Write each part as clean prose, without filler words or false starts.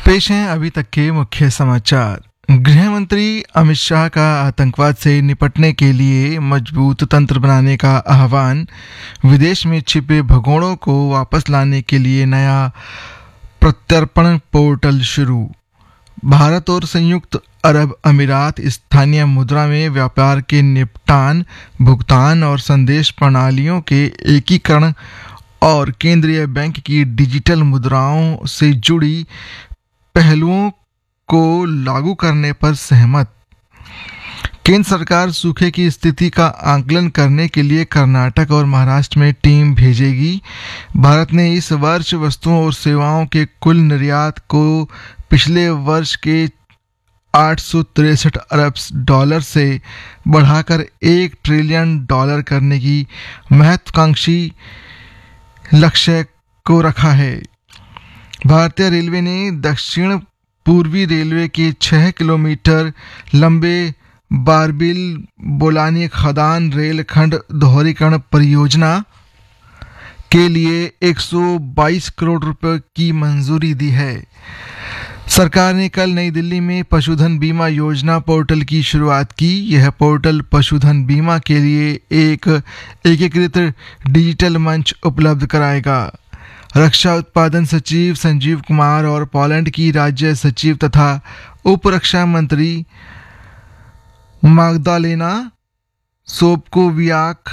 पेश हैं अभी तक के मुख्य समाचार। गृह मंत्री अमित शाह का आतंकवाद से निपटने के लिए मजबूत तंत्र बनाने का आह्वान। विदेश में छिपे भगोड़ों को वापस लाने के लिए नया प्रत्यर्पण पोर्टल शुरू। भारत और संयुक्त अरब अमीरात स्थानीय मुद्रा में व्यापार के निपटान, भुगतान और संदेश प्रणालियों के एकीकरण और केंद्रीय बैंक की डिजिटल मुद्राओं से जुड़ी पहलुओं को लागू करने पर सहमत। केंद्र सरकार सूखे की स्थिति का आकलन करने के लिए कर्नाटक और महाराष्ट्र में टीम भेजेगी। भारत ने इस वर्ष वस्तुओं और सेवाओं के कुल निर्यात को पिछले वर्ष के 863 अरब डॉलर से बढ़ाकर $1 ट्रिलियन करने की महत्वाकांक्षी लक्ष्य को रखा है। भारतीय रेलवे ने दक्षिण पूर्वी रेलवे के 6 किलोमीटर लंबे बारबिल बोलानी खदान रेलखंड दोहरीकरण परियोजना के लिए 122 करोड़ रुपए की मंजूरी दी है। सरकार ने कल नई दिल्ली में पशुधन बीमा योजना पोर्टल की शुरुआत की। यह पोर्टल पशुधन बीमा के लिए एक एकीकृत डिजिटल मंच उपलब्ध कराएगा। रक्षा उत्पादन सचिव संजीव कुमार और पोलैंड की राज्य सचिव तथा उप रक्षा मंत्री माग्दालेना सोबकोवियाक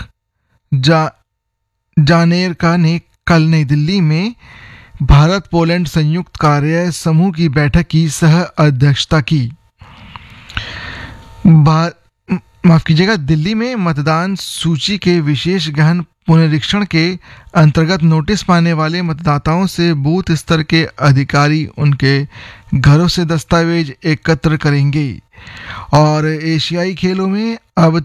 जानेरका ने कल नई दिल्ली में भारत पोलैंड संयुक्त कार्य समूह की बैठक की सह अध्यक्षता की। माफ कीजिएगा, दिल्ली में मतदान सूची के विशेष गहन पुनरीक्षण के अंतर्गत नोटिस पाने वाले मतदाताओं से बूथ स्तर के अधिकारी उनके घरों से दस्तावेज एकत्र करेंगे। और एशियाई खेलों में अब